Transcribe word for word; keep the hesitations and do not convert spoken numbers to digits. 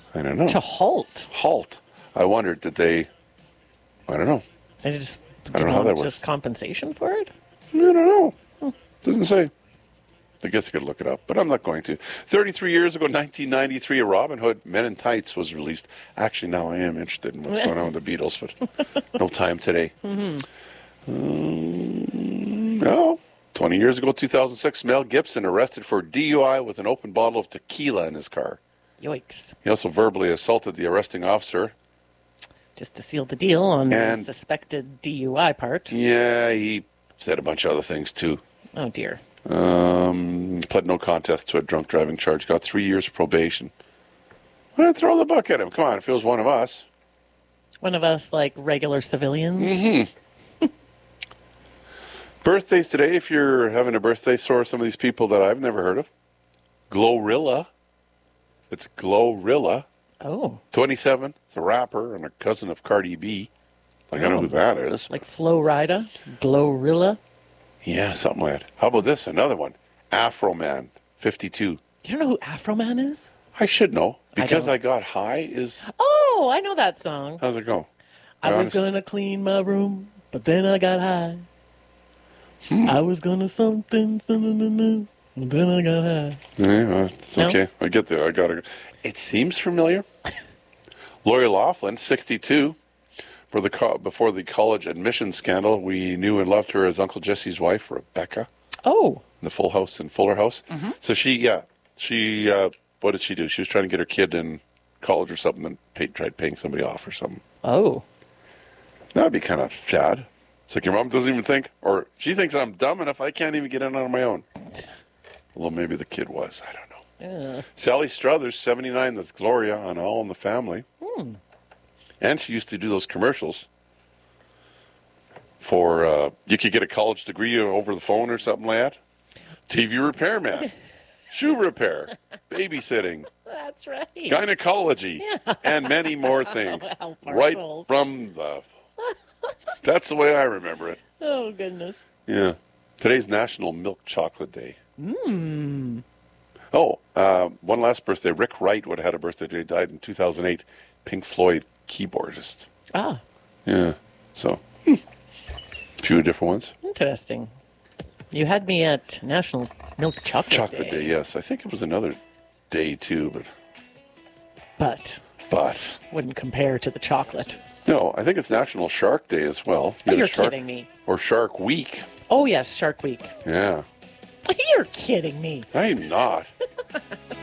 I don't know. To halt. Halt. I wondered, did they, I don't know. They just I don't know how that works. just compensation for it? I don't know. Hmm. Doesn't say. I guess I could look it up, but I'm not going to. thirty-three years ago, nineteen ninety-three, a Robin Hood Men in Tights was released. Actually, now I am interested in what's going on with the Beatles, but no time today. Mm-hmm. Um, no. twenty years ago, two thousand six, Mel Gibson arrested for D U I with an open bottle of tequila in his car. Yikes. He also verbally assaulted the arresting officer. Just to seal the deal on And- the suspected D U I part. Yeah, he said a bunch of other things, too. Oh, dear. Um, pled no contest to a drunk driving charge. Got three years of probation. Why not throw the book at him? Come on, if it was one of us. One of us, like, regular civilians. Mm-hmm. Birthdays today, if you're having a birthday, so are some of these people that I've never heard of. Glorilla. It's Glorilla. Oh. twenty-seven. It's a rapper and a cousin of Cardi B. Like, I know who that is. Like Flo Rida? Glorilla? Yeah, something like that. How about this? Another one. Afro Man, fifty-two. You don't know who Afro Man is? I should know. I Because don't. I, got high is... Oh, I know that song. How's it go? I Be was honest. going to clean my room, but then I got high. Hmm. I was going to something, something, but then I got high. Yeah, well, it's No? okay. I get there. I got it. It seems familiar. Lori Loughlin, sixty-two. For the co- before the college admission scandal, we knew and loved her as Uncle Jesse's wife, Rebecca, Oh. in the Full House in Fuller House. Mm-hmm. So she, yeah, she, uh, what did she do? She was trying to get her kid in college or something and paid, tried paying somebody off or something. Oh. That would be kind of sad. It's like your mom doesn't even think, or she thinks I'm dumb enough I can't even get in on my own. Although maybe the kid was. I don't know. Yeah. Sally Struthers, seventy-nine, that's Gloria on All in the Family. Hmm. And she used to do those commercials for, uh, you could get a college degree over the phone or something like that. T V repairman, shoe repair, babysitting, That's right. gynecology, and many more things. Wow, Right Parcels. from the... That's the way I remember it. Oh, goodness. Yeah. Today's National Milk Chocolate Day. Mmm. Oh, uh, one last birthday. Rick Wright would have had a birthday today. Died in two thousand eight. Pink Floyd keyboardist. Ah, Yeah. So, hmm. a few different ones. interesting. You had me at National Milk Chocolate, Chocolate Day, yes. I think it was another day too, but But but wouldn't compare to the chocolate. no, I think it's National Shark Day as well. Oh, You you're have Shark, kidding me. Or Shark Week. Oh, yes, Shark Week. Yeah. You're kidding me. I'm not.